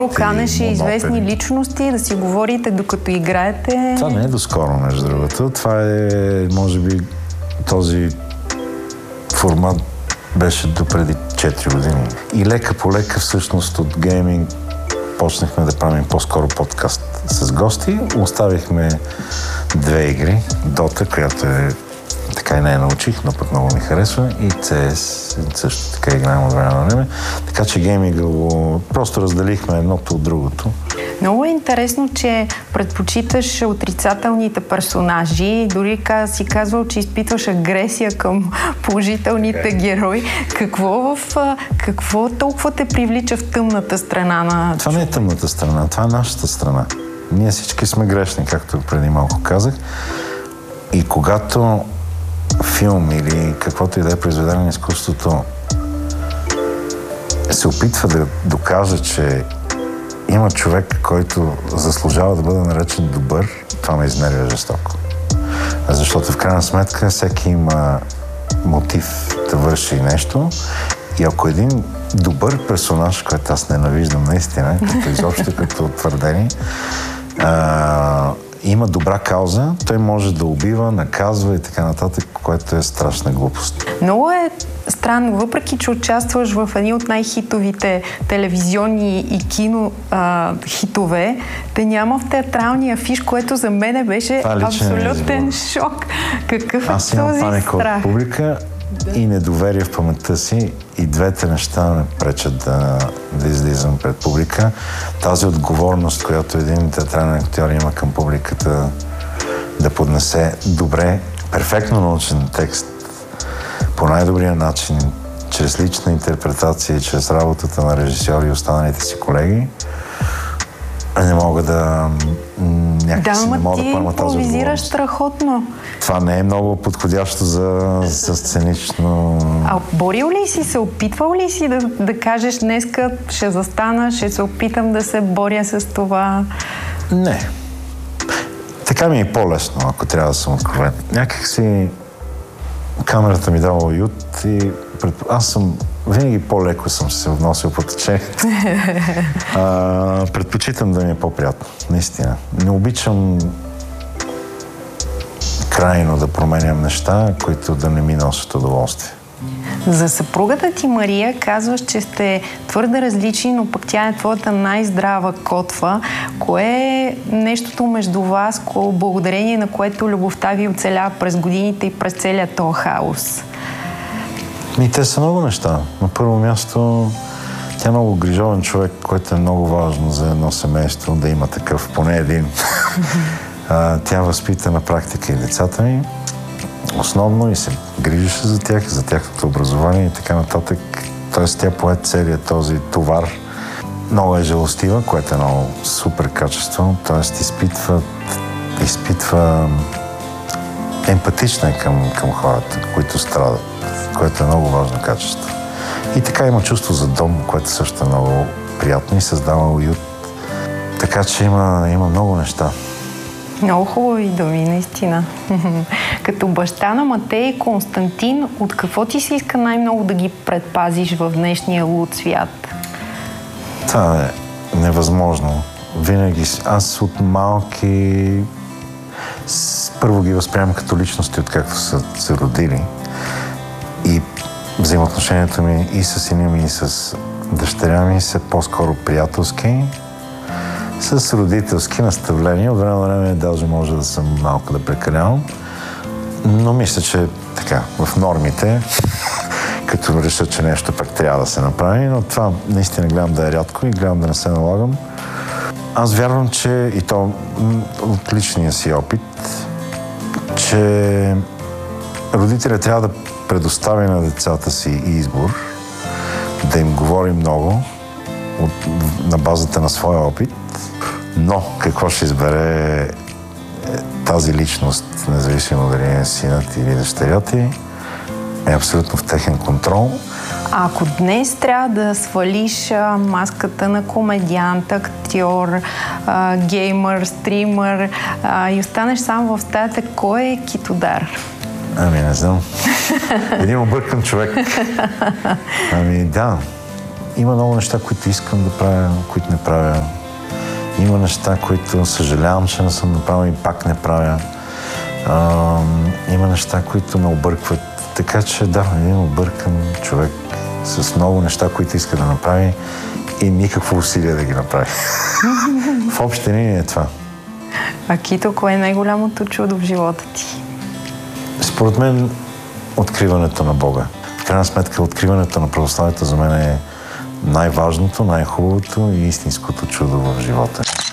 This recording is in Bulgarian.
Канеш и известни личности да си говорите докато играете. Това не е доскоро, между другото. Това е, може би, този формат беше допреди 4 години. И лека по лека, всъщност, от гейминг почнахме да правим по-скоро подкаст с гости. Оставихме 2 игри. Dota, която е така и не я научих, но пък много ми харесва, и CS също така играем от време на време. Така че гейминга го просто разделихме едното от другото. Много е интересно, че предпочиташ отрицателните персонажи. Дори си казвал, че изпитваш агресия към положителните герои. Какво толкова те привлича в тъмната страна на... Това не е тъмната страна, това е нашата страна. Ние всички сме грешни, както преди малко казах. И когато филм или каквото и да е произведение на изкуството се опитва да докаже, че има човек, който заслужава да бъде наречен добър, това ме изнервя жестоко. Защото в крайна сметка всеки има мотив да върши нещо, и ако един добър персонаж, който аз ненавиждам наистина, като изобщо като твърдение, има добра кауза, той може да убива, наказва и така нататък, което е страшна глупост. Много е странно, въпреки че участваш в едни от най-хитовите телевизионни и кино хитове, те няма в театралния афиш, което за мен беше абсолютен шок. Какъв е аз имам този паника страх? от публика и недоверие в паметта си, и двете неща ме пречат да излизам пред публика. Тази отговорност, която един театрален актьор има към публиката, да поднесе добре, перфектно научен текст по най-добрия начин, чрез лична интерпретация и чрез работата на режисьори и останалите си колеги, не мога да поема тази отговорност. Да, ти импровизираш страхотно. Това не е много подходящо за сценично... А борил ли си се, опитвал ли си да кажеш днеска ще застана, ще се опитам да се боря с това? Не. Така ми е по-лесно, ако трябва да съм откровен. Някак си камерата ми дава уют и аз съм винаги по-леко съм се вносил по течението. Предпочитам да ми е по-приятно, наистина. Не обичам крайно да променям неща, които да не ми носят удоволствие. За съпругата ти Мария казваш, че сте твърде различни, но пък тя е твоята най-здрава котва. Кое е нещото между вас, благодарение на което любовта ви оцелява през годините и през целия този хаос? Те са много неща. На първо място, тя е много грижовен човек, което е много важно за едно семейство, да има такъв, поне един. Тя възпита на практика и децата ми основно и се грижеше за тях, за тяхното образование и така нататък. Тоест тя пое целият този товар. Много е жалостива, което е много супер качество. Тоест изпитва емпатична е към хората, които страдат, което е много важно качество. И така има чувство за дом, което също е много приятно и създава уют. Така че има много неща. Много хубави думи, наистина. Като баща на Матей и Константин, от какво ти се иска най-много да ги предпазиш в днешния луд свят? Това е невъзможно. Винаги аз от малки първо ги възприемам като личности, откакто са се родили. И взаимоотношението ми и с сина ми, и с дъщеря ми са по-скоро приятелски, с родителски наставления. От време на време даже може да съм малко да прекалявам, но мисля, че така, в нормите, като реша, че нещо пък трябва да се направи, но това наистина гледам да е рядко и гледам да не се налагам. Аз вярвам, че и то от личния си опит, че родителят трябва да предостави на децата си избор, да им говори много на базата на своя опит, но какво ще избере тази личност, независимо дали е синът или дъщеря ти, е абсолютно в техен контрол. А ако днес трябва да свалиш маската на комедиант, актьор, геймър, стримър и останеш сам в стаята, кой е Китодар? Не знам. Един объркан човек. Да. Има много неща, които искам да правя, които не правя. Има неща, които съжалявам, че не съм направил и пак не правя. Има неща, които ме объркват. Така че да, един объркан човек с много неща, които иска да направи и никакво усилие да ги направи. В общи линии е това. А Кито, кое е най-голямото чудо в живота ти? Според мен, откриването на Бога. В крайна сметка, откриването на православието за мен е най-важното, най-хубавото и истинското чудо в живота.